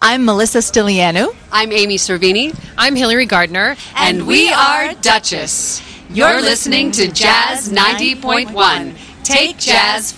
I'm Melissa Stilianu. I'm Amy Cervini. I'm Hillary Gardner. And we are Duchess. You're listening to Jazz 90.1. Take jazz